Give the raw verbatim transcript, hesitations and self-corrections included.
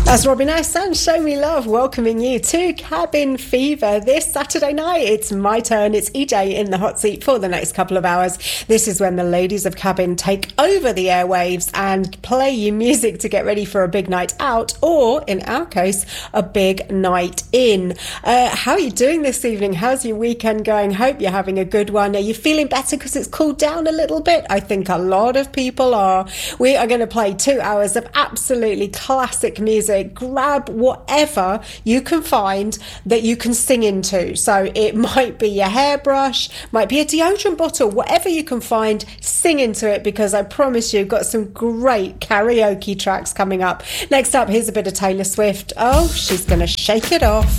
That's Robin S. and Show Me Love welcoming you to Cabin Fever this Saturday night. It's my turn. It's E J in the hot seat for the next couple of hours. This is when the ladies of Cabin take over the airwaves and play you music to get ready for a big night out, or in our case, a big night in. Uh, how are you doing this evening? How's your weekend going? Hope you're having a good one. Are you feeling better because it's cooled down a little bit? I think a lot of people are. We are going to play two hours of absolutely classic music. Grab whatever you can find that you can sing into. So it might be your hairbrush, might be a deodorant bottle, whatever you can find, sing into it, because I promise you, got some great karaoke tracks coming up. Next up, here's a bit of Taylor Swift. Oh, she's going to shake it off.